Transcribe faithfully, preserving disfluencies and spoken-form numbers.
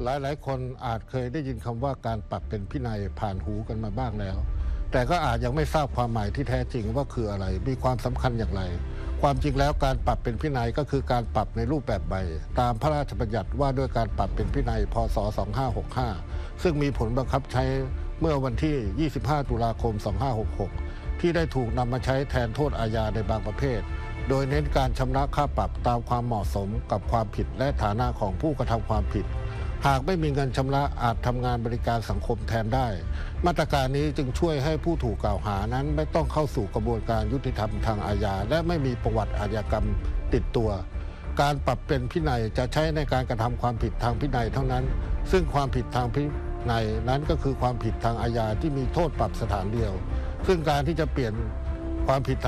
หลายๆคนอาจเคยได้ยินคำว่าการปรับเป็นพินัยผ่านหูกันมาบ้างแล้วแต่ก็อาจยังไม่ทราบความหมายที่แท้จริงว่าคืออะไรมีความสำคัญอย่างไรความจริงแล้วการปรับเป็นพินัยก็คือการปรับในรูปแบบใหม่ตามพระราชบัญญัติว่าด้วยการปรับเป็นพินัยพ.ศ. สองพันห้าร้อยหกสิบห้าซึ่งมีผลบังคับใช้เมื่อวันที่ยี่สิบห้าตุลาคมสองพันห้าร้อยหกสิบหกที่ได้ถูกนำมาใช้แทนโทษอาญาในบางประเภทโดยเน้นการชำระค่าปรับตามความเหมาะสมกับความผิดและฐานะของผู้กระทำความผิดหากไม่มีเงินชำระอาจทำงานบริการสังคมแทนได้มาตรการนี้จึงช่วยให้ผู้ถูกกล่าวหานั้นไม่ต้องเข้าสู่กระบวนการยุติธรรมทางอาญาและไม่มีประวัติอาชญากรรมติดตัวการปรับเป็นพินัยจะใช้ในการกระทำความผิดทางพินัยเท่านั้นซึ่งความผิดทางพินัยนั้นก็คือความผิดทางอาญาที่มีโทษปรับสถานเดียวซึ่งการที่จะเปลี่ยนความผิด